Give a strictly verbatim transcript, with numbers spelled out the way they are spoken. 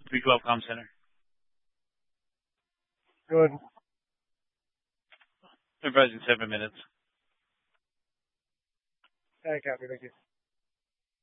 Three Glove Comm Center. Good. Advising seven minutes. I copy. Thank you.